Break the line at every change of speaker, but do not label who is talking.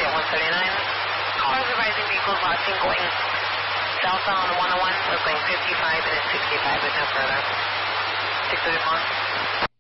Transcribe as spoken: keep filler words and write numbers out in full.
at one thirty-nine. Cars advising vehicles watching going southbound on the one oh one. We're going fifty-five and then sixty-five, but no further. six thirty-one.